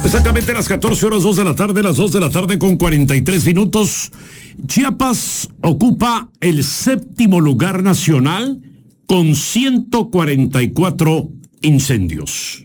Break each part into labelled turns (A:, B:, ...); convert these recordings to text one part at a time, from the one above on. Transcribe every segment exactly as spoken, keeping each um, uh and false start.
A: Exactamente las catorce horas, dos de la tarde, las dos de la tarde con cuarenta y tres minutos. Chiapas ocupa el séptimo lugar nacional con ciento cuarenta y cuatro incendios.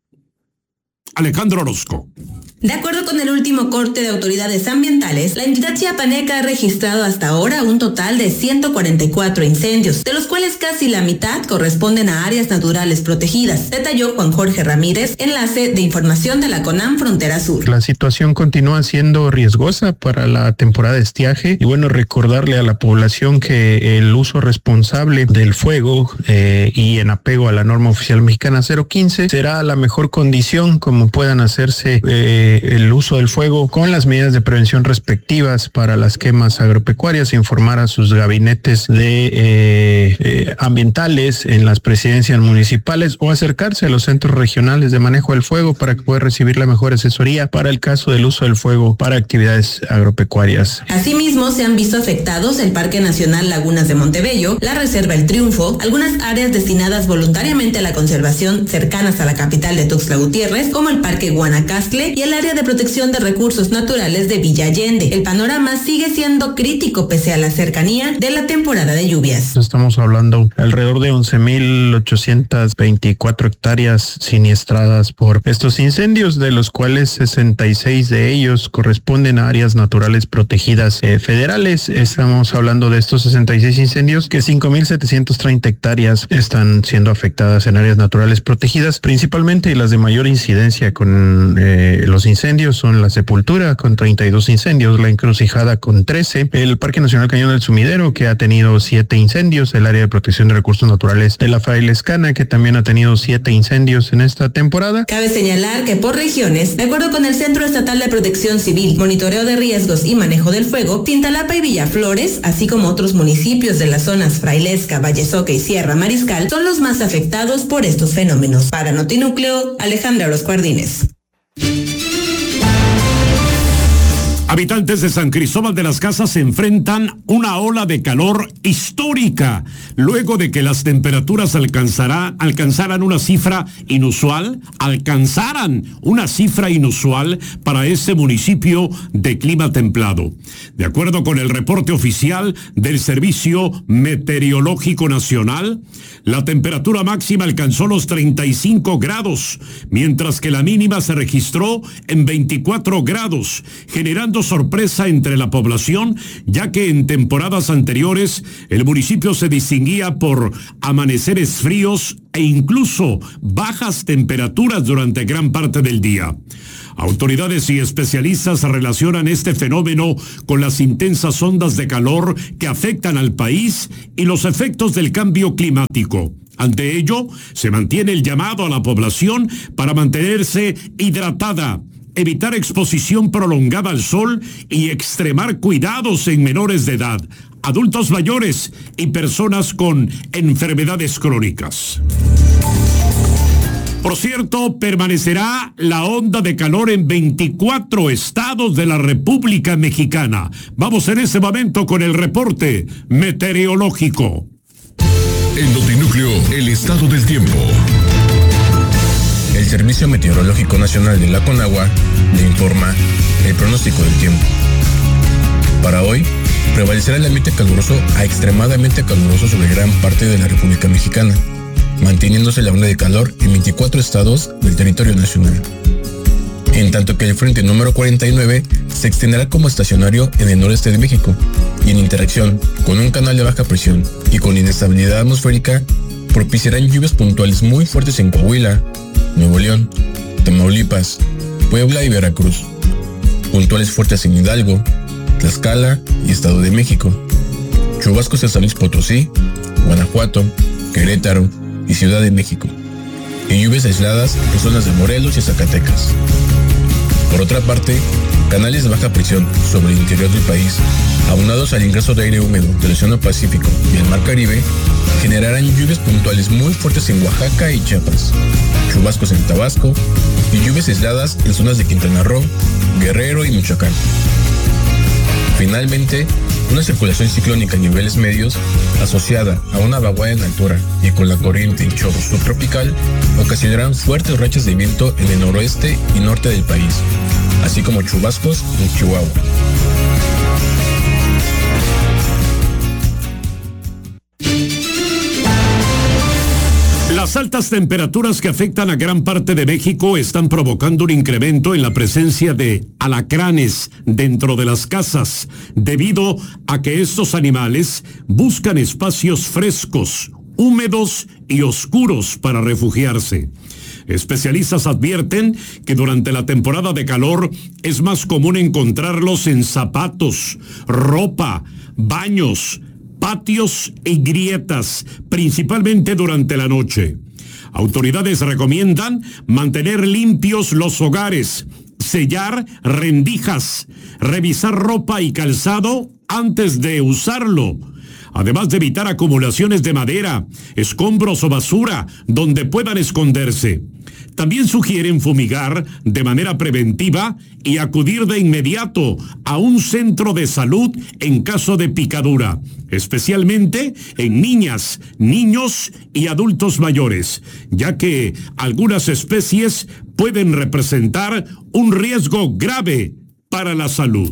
A: Alejandro Orozco.
B: De acuerdo con el último corte de autoridades ambientales, la entidad chiapaneca ha registrado hasta ahora un total de ciento cuarenta y cuatro incendios, de los cuales casi la mitad corresponden a áreas naturales protegidas, detalló Juan Jorge Ramírez, enlace de información de la CONAM Frontera Sur.
C: La situación continúa siendo riesgosa para la temporada de estiaje y bueno, recordarle a la población que el uso responsable del fuego eh, y en apego a la norma oficial mexicana cero quince será la mejor condición como puedan hacerse eh, el uso del fuego con las medidas de prevención respectivas para las quemas agropecuarias, informar a sus gabinetes de eh, eh, ambientales en las presidencias municipales o acercarse a los centros regionales de manejo del fuego para que pueda recibir la mejor asesoría para el caso del uso del fuego para actividades agropecuarias.
B: Asimismo, se han visto afectados el Parque Nacional Lagunas de Montebello, la Reserva El Triunfo, algunas áreas destinadas voluntariamente a la conservación cercanas a la capital de Tuxtla Gutiérrez, como el Parque Guanacaste y el área de protección de recursos naturales de Villa Allende. El panorama sigue siendo crítico pese a la cercanía de la temporada de lluvias.
C: Estamos hablando alrededor de once mil ochocientas veinticuatro hectáreas siniestradas por estos incendios, de los cuales sesenta y seis de ellos corresponden a áreas naturales protegidas eh, federales. Estamos hablando de estos sesenta y seis incendios que cinco mil setecientas treinta hectáreas están siendo afectadas en áreas naturales protegidas, principalmente las de mayor incidencia con eh, los incendios son la Sepultura con treinta y dos incendios, la Encrucijada con trece, el Parque Nacional Cañón del Sumidero que ha tenido siete incendios, el área de protección de recursos naturales de la Frailescana que también ha tenido siete incendios en esta temporada.
B: Cabe señalar que por regiones, de acuerdo con el Centro Estatal de Protección Civil, Monitoreo de Riesgos y Manejo del Fuego, Tintalapa y Villaflores, así como otros municipios de las zonas Frailesca, Vallesoque y Sierra Mariscal, son los más afectados por estos fenómenos. Para Notinúcleo, Alejandra Orozco Ardínez.
A: Habitantes de San Cristóbal de las Casas se enfrentan una ola de calor histórica, luego de que las temperaturas alcanzará, alcanzaran una cifra inusual, alcanzaran una cifra inusual para este municipio de clima templado. De acuerdo con el reporte oficial del Servicio Meteorológico Nacional, la temperatura máxima alcanzó los treinta y cinco grados, mientras que la mínima se registró en veinticuatro grados, generando sorpresa entre la población, ya que en temporadas anteriores el municipio se distinguía por amaneceres fríos e incluso bajas temperaturas durante gran parte del día. Autoridades y especialistas relacionan este fenómeno con las intensas ondas de calor que afectan al país y los efectos del cambio climático. Ante ello, se mantiene el llamado a la población para mantenerse hidratada, evitar exposición prolongada al sol y extremar cuidados en menores de edad, adultos mayores y personas con enfermedades crónicas. Por cierto, permanecerá la onda de calor en veinticuatro estados de la República Mexicana. Vamos en ese momento con el reporte meteorológico.
D: En Notinúcleo, el estado del tiempo.
E: El Servicio Meteorológico Nacional de la Conagua le informa el pronóstico del tiempo. Para hoy, prevalecerá el ambiente caluroso a extremadamente caluroso sobre gran parte de la República Mexicana, manteniéndose la onda de calor en veinticuatro estados del territorio nacional. En tanto que el frente número cuarenta y nueve se extenderá como estacionario en el noreste de México y en interacción con un canal de baja presión y con inestabilidad atmosférica, propiciarán lluvias puntuales muy fuertes en Coahuila, Nuevo León, Tamaulipas, Puebla y Veracruz, puntuales fuertes en Hidalgo, Tlaxcala y Estado de México, chubascos en San Luis Potosí, Guanajuato, Querétaro y Ciudad de México, y lluvias aisladas en zonas de Morelos y Zacatecas. Por otra parte, canales de baja presión sobre el interior del país, aunados al ingreso de aire húmedo del Océano Pacífico y el Mar Caribe, generarán lluvias puntuales muy fuertes en Oaxaca y Chiapas, chubascos en Tabasco y lluvias aisladas en zonas de Quintana Roo, Guerrero y Michoacán. Finalmente, Una circulación ciclónica a niveles medios, asociada a una vaguada en altura y con la corriente en chorro subtropical, ocasionarán fuertes rachas de viento en el noroeste y norte del país, así como chubascos en Chihuahua.
A: Las altas temperaturas que afectan a gran parte de México están provocando un incremento en la presencia de alacranes dentro de las casas, debido a que estos animales buscan espacios frescos, húmedos y oscuros para refugiarse. Especialistas advierten que durante la temporada de calor es más común encontrarlos en zapatos, ropa, baños, patios y grietas, principalmente durante la noche. Autoridades recomiendan mantener limpios los hogares, sellar rendijas, revisar ropa y calzado antes de usarlo, además de evitar acumulaciones de madera, escombros o basura donde puedan esconderse. También sugieren fumigar de manera preventiva y acudir de inmediato a un centro de salud en caso de picadura, especialmente en niñas, niños y adultos mayores, ya que algunas especies pueden representar un riesgo grave para la salud.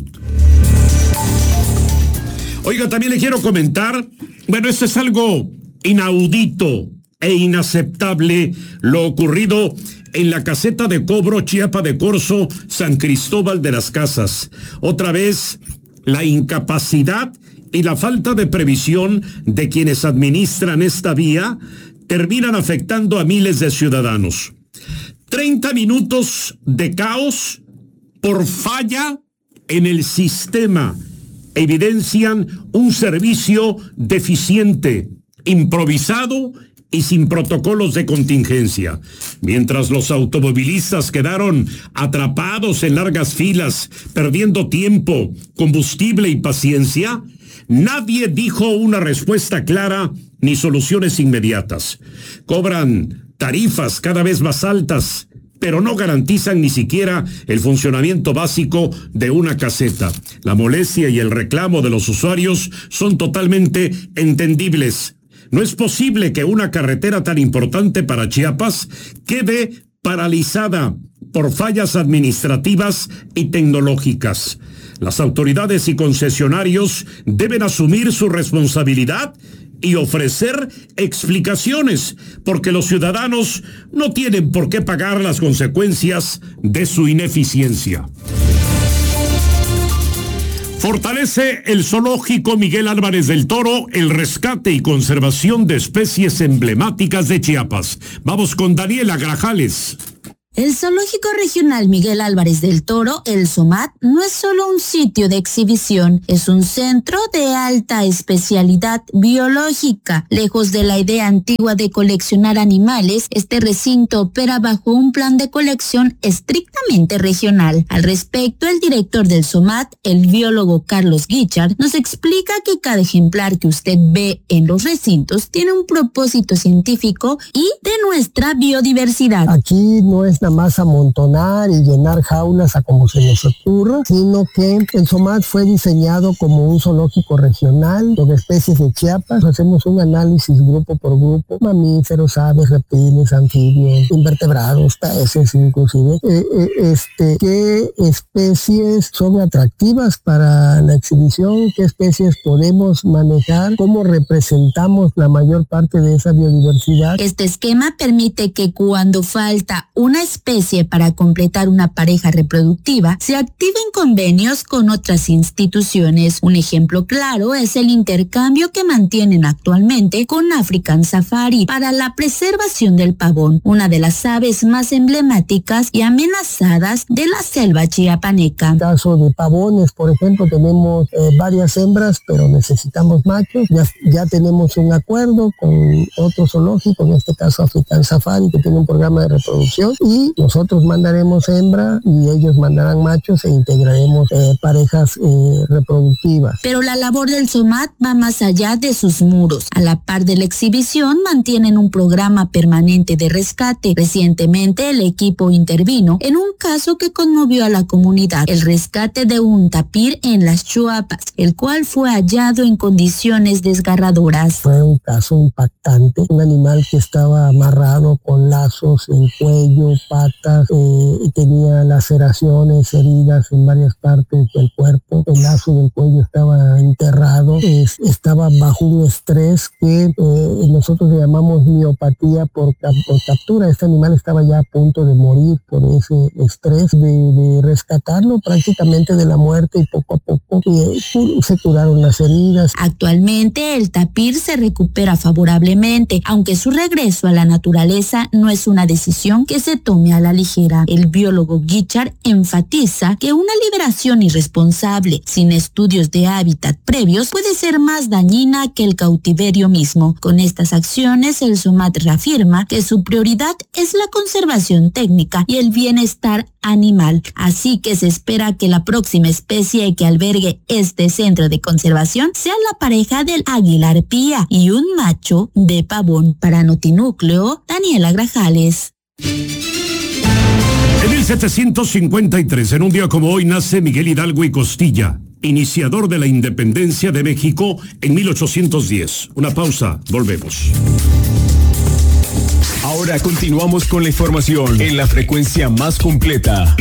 A: Oiga, también le quiero comentar, bueno, esto es algo inaudito e inaceptable, lo ocurrido en la caseta de cobro Chiapa de Corzo, San Cristóbal de las Casas. Otra vez, la incapacidad y la falta de previsión de quienes administran esta vía terminan afectando a miles de ciudadanos. treinta minutos de caos por falla en el sistema evidencian un servicio deficiente, improvisado y sin protocolos de contingencia. Mientras los automovilistas quedaron atrapados en largas filas, perdiendo tiempo, combustible y paciencia, nadie dijo una respuesta clara ni soluciones inmediatas. Cobran tarifas cada vez más altas, pero no garantizan ni siquiera el funcionamiento básico de una caseta. La molestia y el reclamo de los usuarios son totalmente entendibles. No es posible que una carretera tan importante para Chiapas quede paralizada por fallas administrativas y tecnológicas. Las autoridades y concesionarios deben asumir su responsabilidad y ofrecer explicaciones, porque los ciudadanos no tienen por qué pagar las consecuencias de su ineficiencia. Fortalece el zoológico Miguel Álvarez del Toro el rescate y conservación de especies emblemáticas de Chiapas. Vamos con Daniela Grajales.
F: El Zoológico Regional Miguel Álvarez del Toro, el ZOMAT, no es solo un sitio de exhibición, es un centro de alta especialidad biológica. Lejos de la idea antigua de coleccionar animales, este recinto opera bajo un plan de colección estrictamente regional. Al respecto, el director del ZOMAT, el biólogo Carlos Guichard, nos explica que cada ejemplar que usted ve en los recintos tiene un propósito científico y de nuestra biodiversidad.
G: Aquí no es más amontonar y llenar jaulas a como se nos ocurra, sino que el ZOMAT fue diseñado como un zoológico regional de especies de Chiapas. Hacemos un análisis grupo por grupo, mamíferos, aves, reptiles, anfibios, invertebrados, peces inclusive, eh, eh, este, qué especies son atractivas para la exhibición, qué especies podemos manejar, cómo representamos la mayor parte de esa biodiversidad.
F: Este esquema permite que cuando falta una especie especie para completar una pareja reproductiva, se activen convenios con otras instituciones. Un ejemplo claro es el intercambio que mantienen actualmente con African Safari para la preservación del pavón, una de las aves más emblemáticas y amenazadas de la selva chiapaneca.
G: En el caso de pavones, por ejemplo, tenemos eh, varias hembras, pero necesitamos machos. Ya, ya tenemos un acuerdo con otro zoológico, en este caso African Safari, que tiene un programa de reproducción, y y nosotros mandaremos hembra y ellos mandarán machos e integraremos eh, parejas eh, reproductivas.
F: Pero la labor del SOMAT va más allá de sus muros. A la par de la exhibición, mantienen un programa permanente de rescate. Recientemente, el equipo intervino en un caso que conmovió a la comunidad, el rescate de un tapir en las Chuapas, el cual fue hallado en condiciones desgarradoras.
G: Fue un caso impactante, un animal que estaba amarrado con lazos en cuello, patas, eh, tenía laceraciones, heridas en varias partes del cuerpo, el lazo del cuello estaba enterrado, es, estaba bajo un estrés que eh, nosotros le llamamos miopatía por, por captura. Este animal estaba ya a punto de morir por ese estrés de, de rescatarlo prácticamente de la muerte, y poco a poco eh, se curaron las heridas.
F: Actualmente el tapir se recupera favorablemente, aunque su regreso a la naturaleza no es una decisión que se tome a la ligera. El biólogo Guichard enfatiza que una liberación irresponsable, sin estudios de hábitat previos, puede ser más dañina que el cautiverio mismo. Con estas acciones, el SOMAT reafirma que su prioridad es la conservación técnica y el bienestar animal. Así que se espera que la próxima especie que albergue este centro de conservación sea la pareja del águila arpía y un macho de pavón. Para Notinúcleo, Daniela Grajales.
A: En mil setecientos cincuenta y tres, en un día como hoy, nace Miguel Hidalgo y Costilla, iniciador de la independencia de México en mil ochocientos diez. Una pausa, volvemos.
H: Ahora continuamos con la información en la frecuencia más completa.